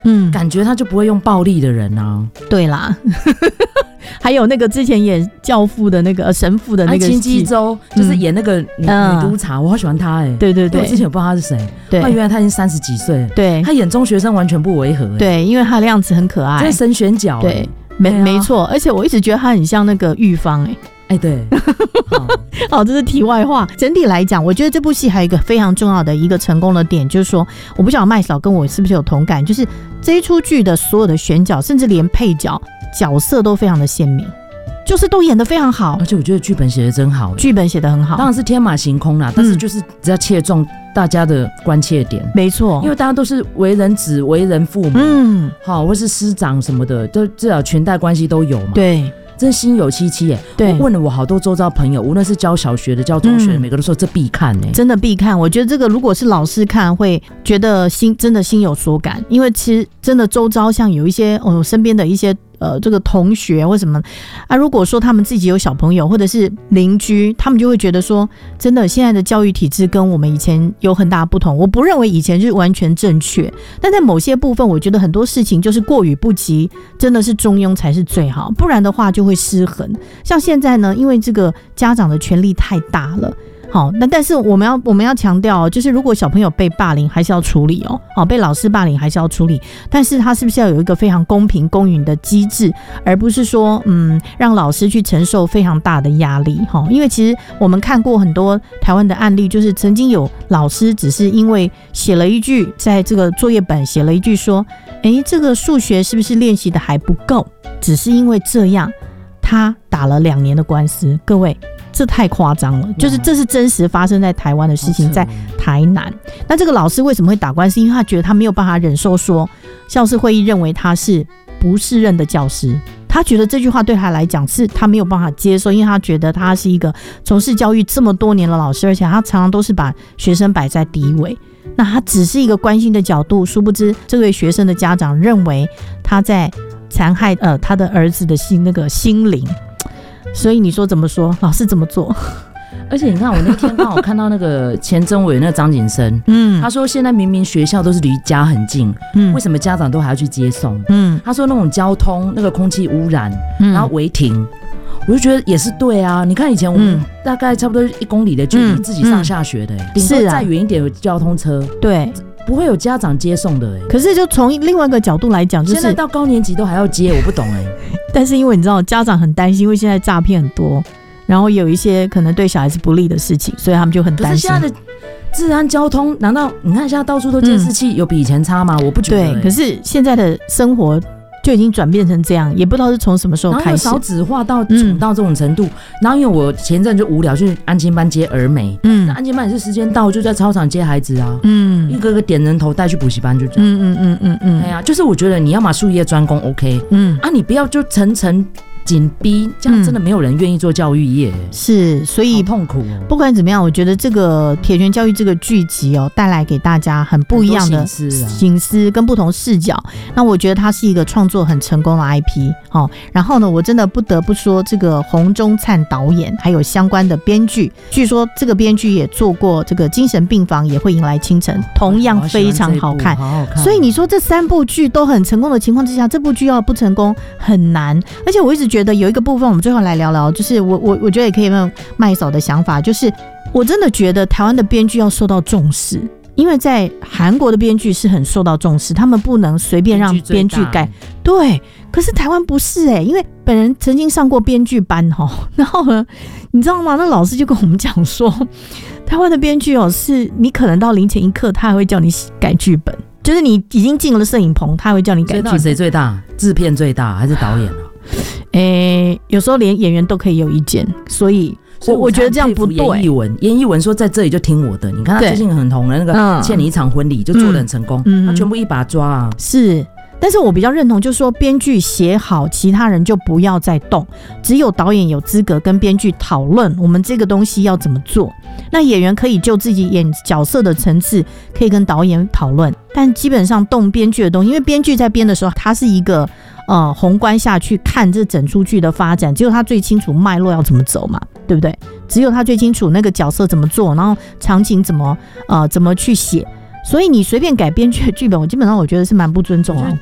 感觉他就不会用暴力的人啊。 对啦还有那个之前演教父的那个神父的那个金基周，就是演那个女督察，我好喜欢他对对对， 我之前不知道他是谁，对，原来他已经30几岁了， 对， 他演中学生完全不违和， 对，因为他的样子很可爱， 这是神选角， 对，没错，而且我一直觉得他很像那个玉芳对好，这是题外话。整体来讲，我觉得这部戏还有一个非常重要的一个成功的点，就是说，我不晓得麦嫂跟我是不是有同感，就是这一出剧的所有的选角，甚至连配角角色都非常的鲜明，就是都演得非常好。 而且我觉得剧本写得真好， 剧本写得很好， 当然是天马行空啦，但是就是只要切中大家的关切点， 没错， 因为大家都是为人子、为人父母，好，或是师长什么的，都至少裙带关系都有嘛。 对。 真心有戚戚耶！对，我问了我好多周遭朋友，无论是教小学的、教中学的，每个都说这必看耶， 真的必看。我觉得这个如果是老师看，会觉得真的心有所感，因为其实真的周遭像有一些身边的一些这个同学或什么啊，如果说他们自己有小朋友或者是邻居，他们就会觉得说，真的现在的教育体制跟我们以前有很大不同。我不认为以前是完全正确，但在某些部分，我觉得很多事情就是过与不及，真的是中庸才是最好，不然的话就会失衡。像现在呢，因为这个家长的权力太大了。好，但是我们要强调就是如果小朋友被霸凌还是要处理被老师霸凌还是要处理，但是他是不是要有一个非常公平公允的机制，而不是说让老师去承受非常大的压力因为其实我们看过很多台湾的案例，就是曾经有老师只是因为写了一句，在这个作业本写了一句说这个数学是不是练习的还不够，只是因为这样他打了2年的官司。各位，这太夸张了，就是这是真实发生在台湾的事情，在台南。那这个老师为什么会打官司？因为他觉得他没有办法忍受说校事会议认为他是不适任的教师，他觉得这句话对他来讲是他没有办法接受，因为他觉得他是一个从事教育这么多年的老师，而且他常常都是把学生摆在第一位，那他只是一个关心的角度，殊不知这位学生的家长认为他在残害他的儿子的心灵。所以你说怎么说，老师怎么做？ 而且你看，我那天刚好看到那个前政委那个张景生，他说现在明明学校都是离家很近，为什么家长都还要去接送？他说那种交通、那个空气污染，然后违停，我就觉得也是对啊。你看以前我们大概差不多1公里的距离，自己上下学的，顶多再远一点有交通车，对。不会有家长接送的可是就从另外一个角度来讲，就是现在到高年级都还要接，我不懂但是因为你知道家长很担心，因为现在诈骗很多，然后有一些可能对小孩子不利的事情，所以他们就很担心。 可是现在的治安交通，难道你看现在到处都监视器，有比以前差吗？我不觉得对，可是现在的生活就已经转变成这样，也不知道是从什么时候开始， 然后少子化到蠢到这种程度。然后因为我前阵就无聊去安亲班接儿美，那安亲班也是时间到就在操场接孩子啊，一个个点人头带去补习班，就这样。哎呀，就是我觉得你要嘛术业专攻 OK，你不要就层层紧逼，这样真的没有人愿意做教育业， 是，所以痛苦不管怎么样，我觉得这个铁拳教育这个剧集带来给大家很不一样的省思跟不同视角。那我觉得它是一个创作很成功的 IP 然后呢，我真的不得不说这个洪忠灿导演还有相关的编剧，据说这个编剧也做过这个精神病房也会迎来清晨，同样非常好看。所以你说这3部剧都很成功的情况之下，这部剧要不成功很难。而且我一直觉得有一个部分我们最后来聊聊，就是我觉得也可以问麦嫂的想法，就是我真的觉得台湾的编剧要受到重视，因为在韩国的编剧是很受到重视，他们不能随便让编剧改，对，可是台湾不是因为本人曾经上过编剧班然后呢你知道吗，那老师就跟我们讲说，台湾的编剧是你可能到凌晨1刻他还会叫你改剧本，就是你已经进了摄影棚他还会叫你改剧本。 所以到底谁最大？制片最大还是导演有时候连演员都可以有意见，所以我觉得这样不对。 严艺文说在这里就听我的，你看他最近很红的那个欠你一场婚礼就做得很成功，他全部一把抓啊。 是，但是我比较认同就是说编剧写好，其他人就不要再动，只有导演有资格跟编剧讨论我们这个东西要怎么做。那演员可以就自己演角色的层次可以跟导演讨论，但基本上动编剧的东西，因为编剧在编的时候他是一个宏观下去看这整出剧的发展，只有他最清楚脉络要怎么走嘛，对不对？只有他最清楚那个角色怎么做，然后场景怎么去写。 所以你随便改编剧本，我基本上我觉得是蛮不尊重啊。